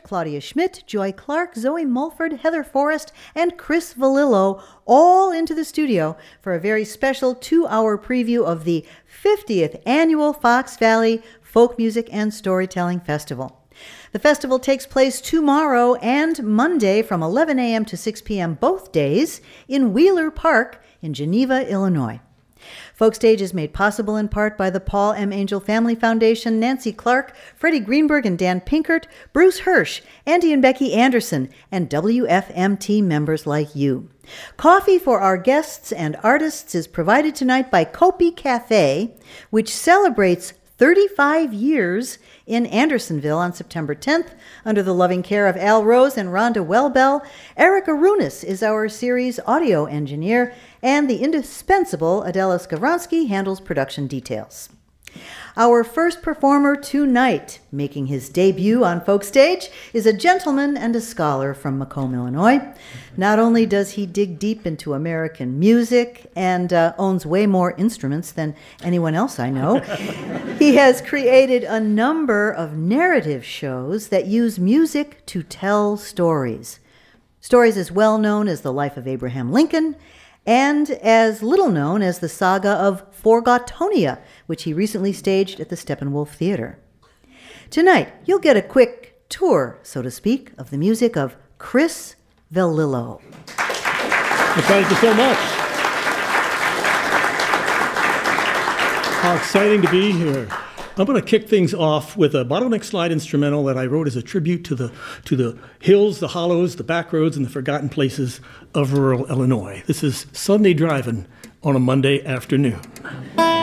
Claudia Schmidt, Joy Clark, Zoe Mulford, Heather Forrest, and Chris Valillo all into the studio for a very special 2-hour preview of the 50th Annual Fox Valley Folk Music and Storytelling Festival. The festival takes place tomorrow and Monday from 11 a.m. to 6 p.m. both days in Wheeler Park in Geneva, Illinois. Folkstage is made possible in part by the Paul M. Angel Family Foundation, Nancy Clark, Freddie Greenberg and Dan Pinkert, Bruce Hirsch, Andy and Becky Anderson, and WFMT members like you. Coffee for our guests and artists is provided tonight by Kopi Cafe, which celebrates 35 years in Andersonville on September 10th under the loving care of Al Rose and Rhonda Welbell. Eric Arunas is our series audio engineer, and the indispensable Adela Skavronsky handles production details. Our first performer tonight, making his debut on Folkstage, is a gentleman and a scholar from Macomb, Illinois. Not only does he dig deep into American music and owns way more instruments than anyone else I know, he has created a number of narrative shows that use music to tell stories. Stories as well known as The Life of Abraham Lincoln and as little known as the saga of Forgotonia, which he recently staged at the Steppenwolf Theater. Tonight, you'll get a quick tour, so to speak, of the music of Chris Valillo. Well, thank you so much. How exciting to be here. I'm going to kick things off with a Bottleneck Slide instrumental that I wrote as a tribute to the hills, the hollows, the back roads, and the forgotten places of rural Illinois. This is Sunday Drivin' on a Monday afternoon.